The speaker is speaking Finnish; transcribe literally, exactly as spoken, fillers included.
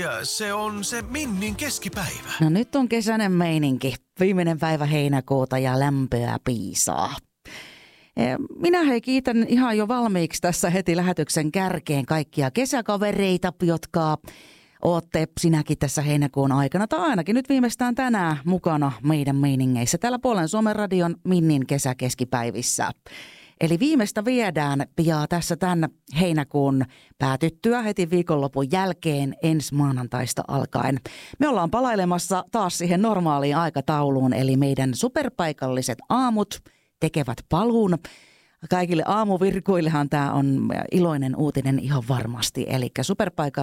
ja se on se Minnin keskipäivä. No nyt on kesäinen meininki. Viimeinen päivä heinäkuuta ja lämpöä piisaa. Minä hei kiitän ihan jo valmiiksi tässä heti lähetyksen kärkeen kaikkia kesäkavereita, jotka ootte sinäkin tässä heinäkuun aikana, tai ainakin nyt viimeistään tänään mukana meidän meiningeissä täällä Puolen Suomen radion Minnin kesäkeskipäivissä. Eli viimeistä viedään ja tässä tämän heinäkuun päätyttyä heti viikonlopun jälkeen ensi maanantaista alkaen. Me ollaan palailemassa taas siihen normaaliin aikatauluun, eli meidän superpaikalliset aamut tekevät paluun. Kaikille aamuvirkuillehan tämä on iloinen uutinen ihan varmasti, eli superpaikalliset